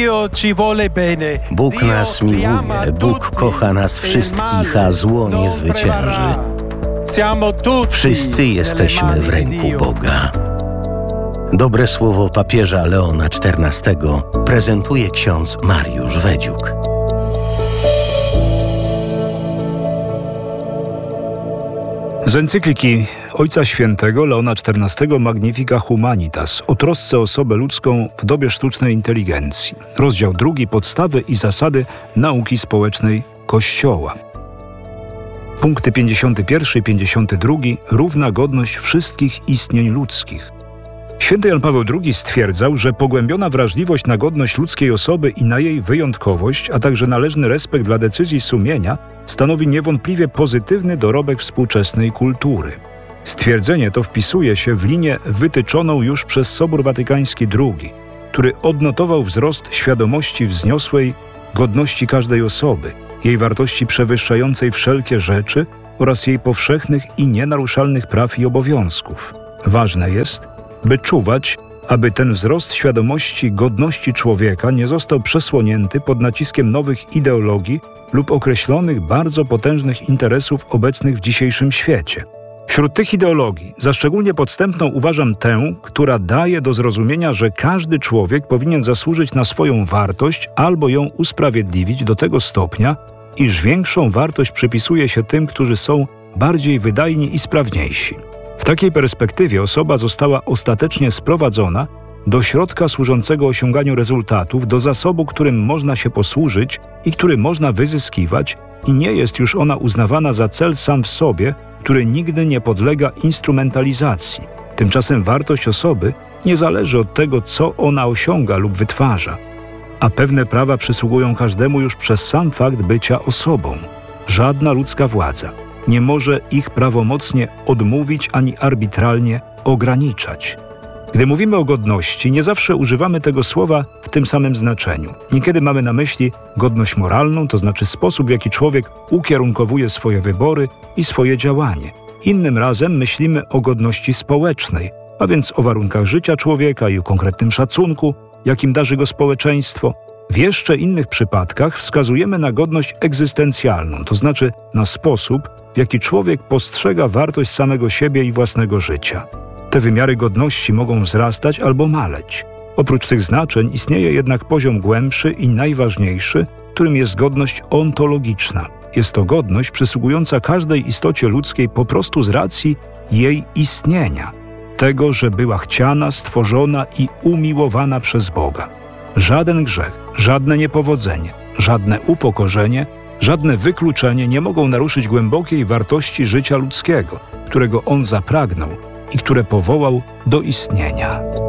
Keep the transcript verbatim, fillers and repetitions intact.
Bóg nas miłuje, Bóg kocha nas wszystkich, a zło nie zwycięży. Wszyscy jesteśmy w ręku Boga. Dobre słowo papieża Leona czternastego prezentuje ksiądz Mariusz Wedziuk. Z encykliki Ojca Świętego Leona czternastego Magnifica Humanitas o trosce o osobę ludzką w dobie sztucznej inteligencji. Rozdział drugi. Podstawy i zasady nauki społecznej Kościoła. Punkty pięćdziesiąty pierwszy i pięćdziesiąty drugi. Równa godność wszystkich istnień ludzkich. Święty Jan Paweł drugi stwierdzał, że pogłębiona wrażliwość na godność ludzkiej osoby i na jej wyjątkowość, a także należny respekt dla decyzji sumienia stanowi niewątpliwie pozytywny dorobek współczesnej kultury. Stwierdzenie to wpisuje się w linię wytyczoną już przez Sobór Watykański drugi, który odnotował wzrost świadomości wzniosłej godności każdej osoby, jej wartości przewyższającej wszelkie rzeczy oraz jej powszechnych i nienaruszalnych praw i obowiązków. Ważne jest, by czuwać, aby ten wzrost świadomości godności człowieka nie został przesłonięty pod naciskiem nowych ideologii lub określonych bardzo potężnych interesów obecnych w dzisiejszym świecie. Wśród tych ideologii za szczególnie podstępną uważam tę, która daje do zrozumienia, że każdy człowiek powinien zasłużyć na swoją wartość albo ją usprawiedliwić do tego stopnia, iż większą wartość przypisuje się tym, którzy są bardziej wydajni i sprawniejsi. W takiej perspektywie osoba została ostatecznie sprowadzona do środka służącego osiąganiu rezultatów, do zasobu, którym można się posłużyć i który można wyzyskiwać, i nie jest już ona uznawana za cel sam w sobie, który nigdy nie podlega instrumentalizacji. Tymczasem wartość osoby nie zależy od tego, co ona osiąga lub wytwarza, a pewne prawa przysługują każdemu już przez sam fakt bycia osobą. Żadna ludzka władza nie może ich prawomocnie odmówić ani arbitralnie ograniczać. Gdy mówimy o godności, nie zawsze używamy tego słowa w tym samym znaczeniu. Niekiedy mamy na myśli godność moralną, to znaczy sposób, w jaki człowiek ukierunkowuje swoje wybory i swoje działanie. Innym razem myślimy o godności społecznej, a więc o warunkach życia człowieka i o konkretnym szacunku, jakim darzy go społeczeństwo. W jeszcze innych przypadkach wskazujemy na godność egzystencjalną, to znaczy na sposób, w jaki człowiek postrzega wartość samego siebie i własnego życia. Te wymiary godności mogą wzrastać albo maleć. Oprócz tych znaczeń istnieje jednak poziom głębszy i najważniejszy, którym jest godność ontologiczna. Jest to godność przysługująca każdej istocie ludzkiej po prostu z racji jej istnienia, tego, że była chciana, stworzona i umiłowana przez Boga. Żaden grzech, żadne niepowodzenie, żadne upokorzenie, żadne wykluczenie nie mogą naruszyć głębokiej wartości życia ludzkiego, którego On zapragnął i które powołał do istnienia.